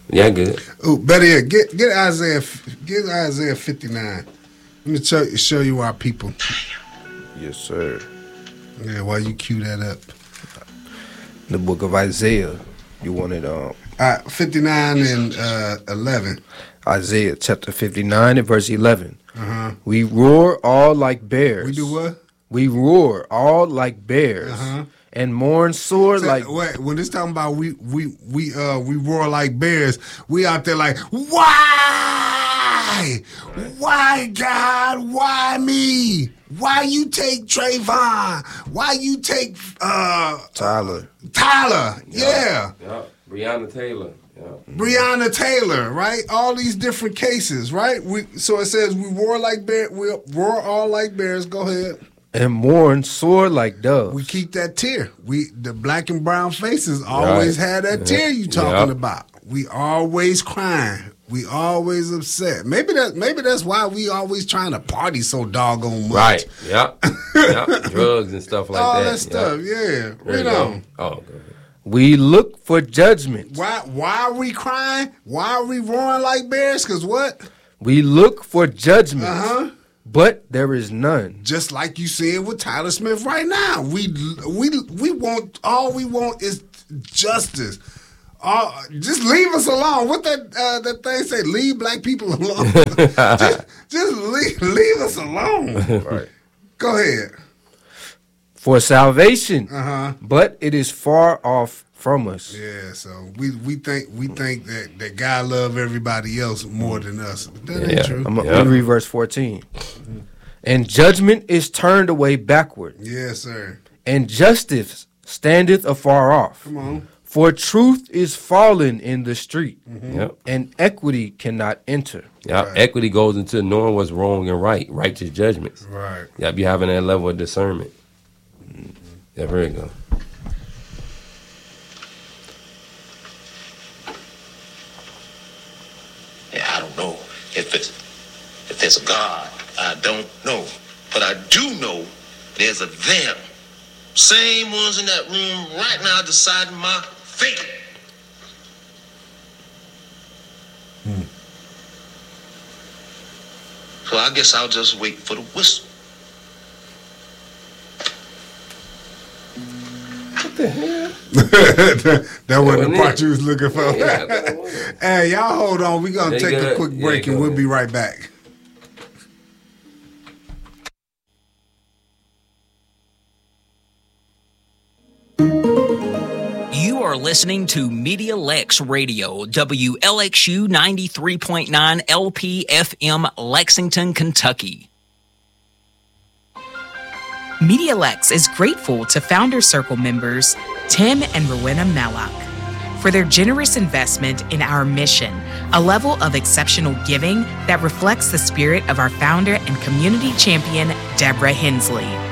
Yeah, good. Oh, better yet, get Isaiah 59. Let me show you our people. Yes, sir. Yeah, while you cue that up. The book of Isaiah. You wanted 59 and 11. Isaiah chapter 59 and verse 11. Uh-huh. We roar all like bears. We do what? We roar all like bears. Uh-huh. And mourn sore like. Wait, when it's talking about we roar like bears, we out there like, why? Why, God? Why me? Why you take Trayvon? Why you take Tyler? Yeah. Breonna Taylor. Yeah. Breonna Taylor, right? All these different cases, right? So it says we roar like bears. We roar all like bears. Go ahead. And mourn sore like doves. We keep that tear. The black and brown faces always had that tear you talking about. We always crying. We always upset. Maybe that's why we always trying to party so doggone much. Right. Yep. Drugs and stuff like all that. All that stuff. Yeah. Read on. Oh, go ahead. We look for judgment. Why are we crying? Why are we roaring like bears? Because what? We look for judgment. Uh-huh. But there is none. Just like you said with Tyler Smith right now. We want, all we want is justice. Just leave us alone. What that thing say? Leave black people alone. just leave us alone. Right. Go ahead. For salvation. Uh-huh. But it is far off from us. Yeah, so we think that God love everybody else more than us. But that ain't true. I'm gonna read verse 14. And judgment is turned away backward. Yes, sir. And justice standeth afar off. Come on. For truth is fallen in the street, Yep. and equity cannot enter. Yeah, right. Equity goes into knowing what's wrong and right, righteous judgments. Right. Yep, you having that level of discernment. Yeah, there you go. Yeah, I don't know if there's a God. I don't know, but I do know there's a them. Same ones in that room right now deciding my fate. So I guess I'll just wait for the whistle. What the hell? That wasn't the part you was looking for. Yeah, hey, y'all hold on. We're going to take a quick break and we'll be right back. You are listening to Media Lex Radio, WLXU 93.9 LPFM, Lexington, Kentucky. Media Lex is grateful to Founder Circle members Tim and Rowena Mallock for their generous investment in our mission, a level of exceptional giving that reflects the spirit of our founder and community champion, Deborah Hensley.